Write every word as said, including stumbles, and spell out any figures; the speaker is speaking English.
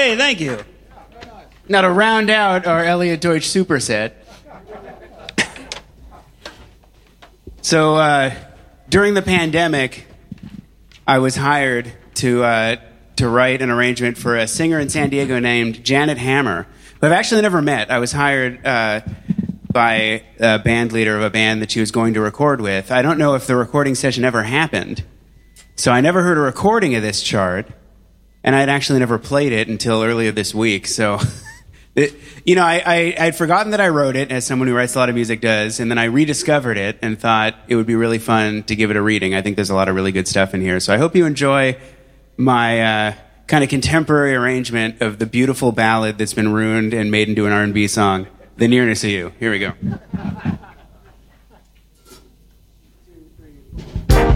Hey, thank you. Now to round out our Elliot Deutsch superset. So uh, during the pandemic, I was hired to uh, to write an arrangement for a singer in San Diego named Janet Hammer, who I've actually never met. I was hired uh, by a band leader of a band that she was going to record with. I don't know if the recording session ever happened, so I never heard a recording of this chart, and I'd actually never played it until earlier this week. So, it, you know, I, I, I'd forgotten that I wrote it, as someone who writes a lot of music does, and then I rediscovered it and thought it would be really fun to give it a reading. I think there's a lot of really good stuff in here. So I hope you enjoy my uh, kind of contemporary arrangement of the beautiful ballad that's been ruined and made into an R and B song, The Nearness of You. Here we go.